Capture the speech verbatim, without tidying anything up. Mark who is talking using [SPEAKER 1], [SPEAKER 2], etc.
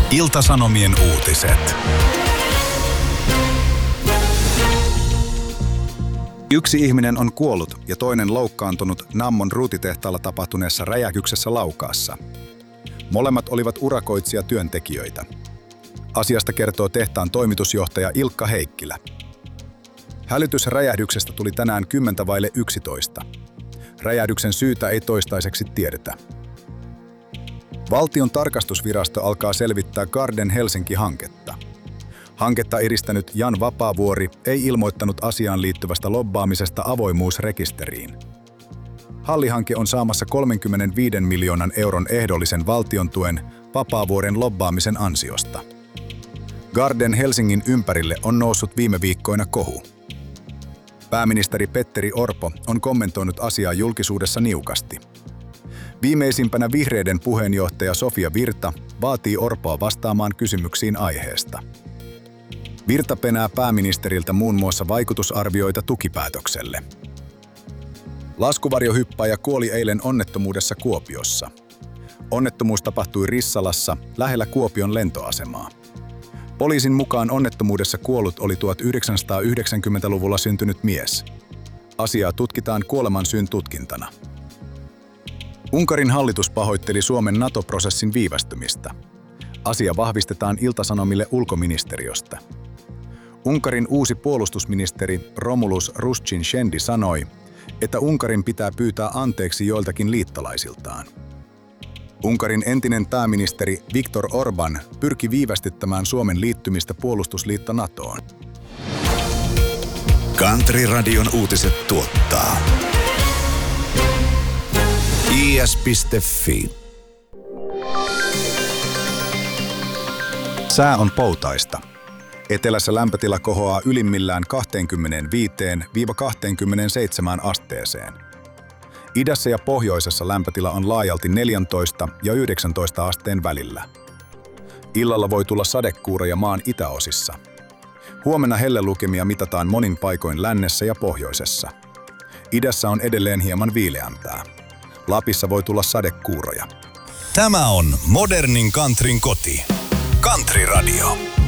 [SPEAKER 1] Ilta-Sanomien uutiset. Yksi ihminen on kuollut ja toinen loukkaantunut Nammon ruutitehtaalla tapahtuneessa räjähdyksessä Laukaassa. Molemmat olivat urakoitsija työntekijöitä. Asiasta kertoo tehtaan toimitusjohtaja Ilkka Heikkilä. Hälytys räjähdyksestä tuli tänään kymmentä vaille yksitoista. Räjähdyksen syytä ei toistaiseksi tiedetä. Valtion tarkastusvirasto alkaa selvittää Garden Helsinki-hanketta. Hanketta edistänyt Jan Vapaavuori ei ilmoittanut asiaan liittyvästä lobbaamisesta avoimuusrekisteriin. Hallihanke on saamassa kolmekymmentäviisi miljoonan euron ehdollisen valtion tuen Vapaavuoren lobbaamisen ansiosta. Garden Helsingin ympärille on noussut viime viikkoina kohu. Pääministeri Petteri Orpo on kommentoinut asiaa julkisuudessa niukasti. Viimeisimpänä vihreiden puheenjohtaja Sofia Virta vaatii Orpoa vastaamaan kysymyksiin aiheesta. Virta penää pääministeriltä muun muassa vaikutusarvioita tukipäätökselle. Laskuvarjohyppääjä kuoli eilen onnettomuudessa Kuopiossa. Onnettomuus tapahtui Rissalassa, lähellä Kuopion lentoasemaa. Poliisin mukaan onnettomuudessa kuollut oli tuhatyhdeksänsataayhdeksänkymmentäluvulla syntynyt mies. Asiaa tutkitaan kuolemansyyn tutkintana. Unkarin hallitus pahoitteli Suomen NATO-prosessin viivästymistä. Asia vahvistetaan Ilta-Sanomille ulkoministeriöstä. Unkarin uusi puolustusministeri Romulus Ruscin-Shendi sanoi, että Unkarin pitää pyytää anteeksi joiltakin liittolaisiltaan. Unkarin entinen pääministeri Viktor Orbán pyrki viivästyttämään Suomen liittymistä puolustusliitto NATOon.
[SPEAKER 2] Country-radion uutiset tuottaa i s piste f i.
[SPEAKER 1] Sää on poutaista. Etelässä lämpötila kohoaa ylimmillään kaksikymmentäviisi kaksikymmentäseitsemän asteeseen. Idässä ja pohjoisessa lämpötila on laajalti neljätoista ja yhdeksäntoista asteen välillä. Illalla voi tulla sadekuuroja maan itäosissa. Huomenna hellelukemia mitataan monin paikoin lännessä ja pohjoisessa. Idässä on edelleen hieman viileämpää. Lapissa voi tulla sadekuuroja.
[SPEAKER 2] Tämä on modernin countryn koti. Country Radio.